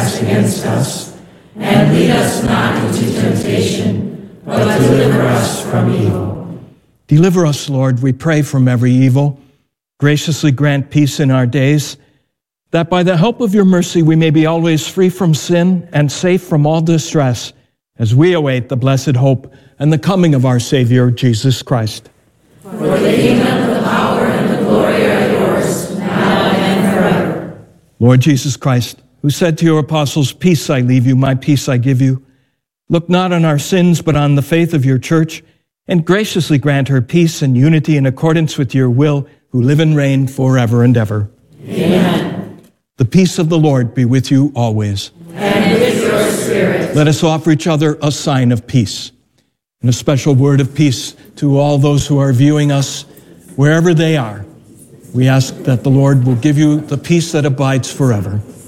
rise against us. And lead us not into temptation, but deliver us from evil. Deliver us, Lord, we pray, from every evil. Graciously grant peace in our days, that by the help of your mercy we may be always free from sin and safe from all distress, as we await the blessed hope and the coming of our Savior, Jesus Christ. For the kingdom, the power, and the glory are yours, now and forever. Lord Jesus Christ, who said to your apostles, "Peace I leave you, my peace I give you," look not on our sins, but on the faith of your church, and graciously grant her peace and unity in accordance with your will, who live and reign forever and ever. Amen. The peace of the Lord be with you always. And with your spirit. Let us offer each other a sign of peace, and a special word of peace to all those who are viewing us, wherever they are. We ask that the Lord will give you the peace that abides forever.